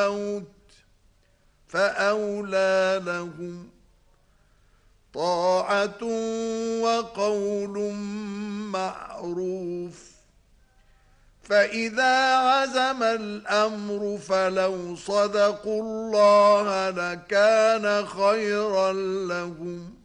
الموت فأولى لهم طاعة وقول معروف. فإذا عزم الأمر فلو صدقوا الله لكان خيرا لهم